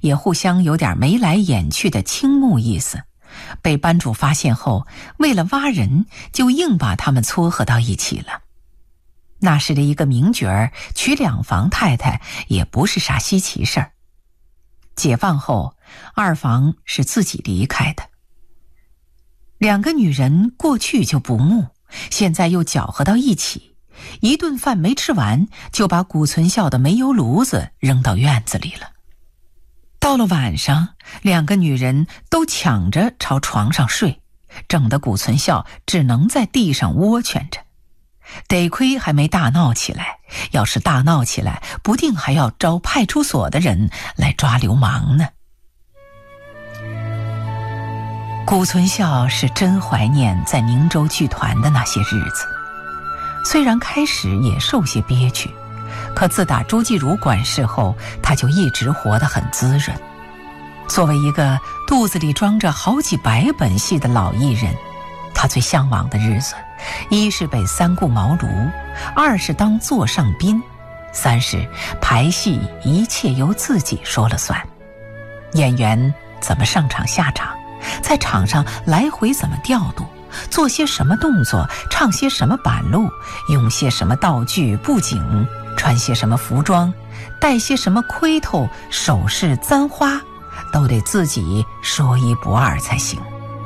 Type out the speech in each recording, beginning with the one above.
也互相有点眉来眼去的倾慕意思。被班主发现后，为了挖人，就硬把他们撮合到一起了。那时的一个名角儿娶2房太太也不是啥稀奇事儿。解放后，2房是自己离开的。2个女人过去就不睦，现在又搅和到一起，一顿饭没吃完，就把谷存孝的煤油炉子扔到院子里了。到了晚上，2个女人都抢着朝床上睡，整得谷存孝只能在地上窝蜷着。得亏还没大闹起来，要是大闹起来，不定还要招派出所的人来抓流氓呢。谷存孝是真怀念在宁州剧团的那些日子，虽然开始也受些憋屈，可自打朱继儒管事后，他就一直活得很滋润。作为一个肚子里装着好几百本戏的老艺人，他最向往的日子，一是被3顾茅庐，2是当座上宾，3是排戏一切由自己说了算。演员怎么上场下场，在场上来回怎么调度，做些什么动作，唱些什么板路，用些什么道具布景，穿些什么服装，戴些什么盔头首饰簪花，都得自己说一不二才行。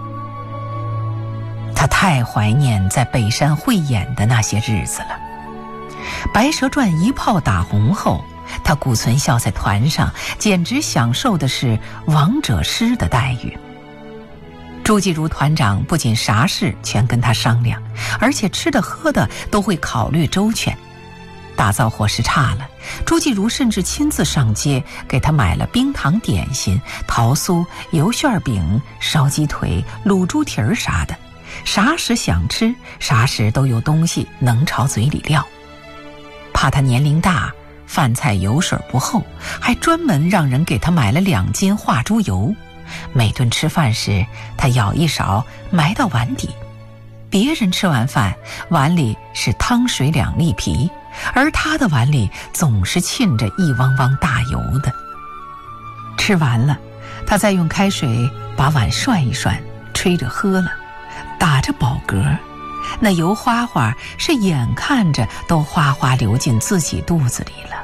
他太怀念在北山汇演的那些日子了。白蛇传一炮打红后，他谷存孝在团上简直享受的是王者师的待遇。朱继儒团长不仅啥事全跟他商量，而且吃的喝的都会考虑周全。打造伙食差了，朱继儒甚至亲自上街给他买了冰糖点心、桃酥、油旋饼、烧鸡腿、卤猪蹄儿啥的，啥时想吃，啥时都有东西能朝嘴里撂。怕他年龄大，饭菜油水不厚，还专门让人给他买了2斤化猪油。每顿吃饭时，他舀一勺埋到碗底。别人吃完饭，碗里是汤水2粒皮，而他的碗里总是沁着一汪汪大油的。吃完了，他再用开水把碗涮一涮，吹着喝了，打着饱嗝，那油花花是眼看着都哗哗流进自己肚子里了。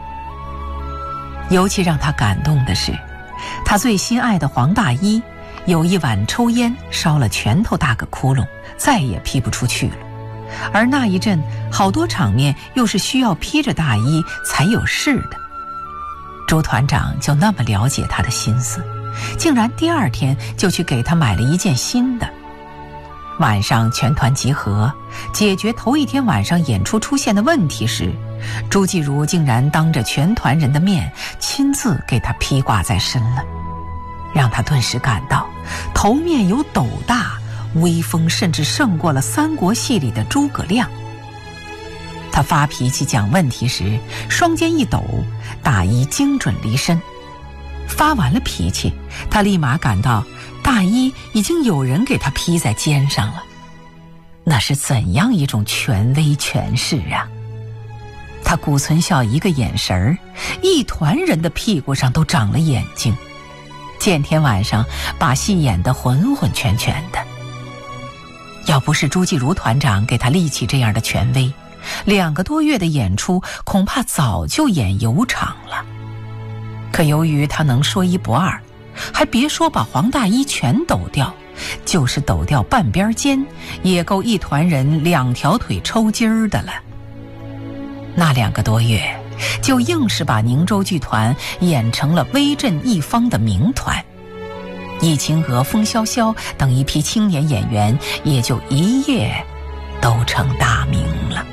尤其让他感动的是，他最心爱的黄大衣有一晚抽烟烧了拳头大个窟窿，再也披不出去了。而那一阵好多场面又是需要披着大衣才有事的。朱团长就那么了解他的心思，竟然第2天就去给他买了一件新的。晚上全团集合，解决头1天晚上演出出现的问题时，朱继儒竟然当着全团人的面亲自给他披挂在身了，让他顿时感到头面有斗大，威风甚至胜过了三国戏里的诸葛亮。他发脾气讲问题时，双肩一抖，大衣精准离身。发完了脾气，他立马感到大衣已经有人给他披在肩上了。那是怎样一种权威权势啊！他谷存孝一个眼神儿，一团人的屁股上都长了眼睛。见天晚上把戏演得浑浑全全的。要不是朱继儒团长给他立起这样的权威，2个多月的演出恐怕早就演油场了。可由于他能说一不二，还别说把黄大衣全抖掉，就是抖掉半边肩，也够一团人2条腿抽筋儿的了。那2个多月，就硬是把宁州剧团演成了威震一方的名团。易清娥、风萧萧等一批青年演员也就一夜都成大名了。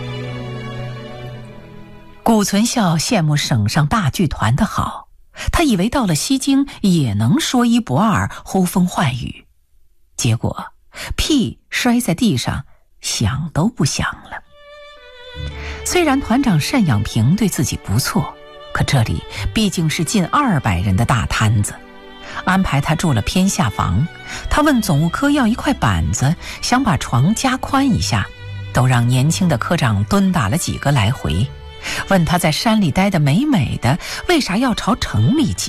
谷存孝羡慕省上大剧团的好，他以为到了西京也能说一不二，呼风唤雨，结果屁摔在地上，想都不想了。虽然团长单养平对自己不错，可这里毕竟是近200人的大摊子，安排他住了偏下房。他问总务科要一块板子，想把床加宽一下，都让年轻的科长蹲打了几个来回。问他在山里待得美美的，为啥要朝城里挤？